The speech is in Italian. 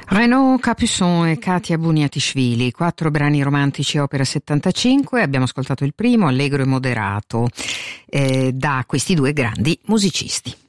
Renaud Capuçon e Katia Buniatishvili, 4 brani romantici opera 75, abbiamo ascoltato il primo, allegro e moderato, da questi due grandi musicisti.